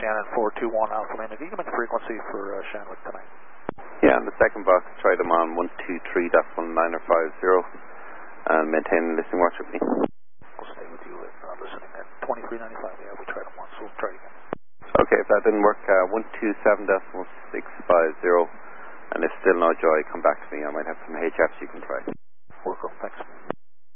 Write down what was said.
Shannon 421 Alpha Lima. Can you give me the frequency for Shanwick tonight? Yeah, on the second box, try them on 123.1950 and maintain listening watch with me. We'll stay with you and listening at 2395. Yeah, we tried them once, so we'll try it again. Okay, if that didn't work, 127.650, and if still no joy, come back to me. I might have some HFs you can try. Welcome, thanks.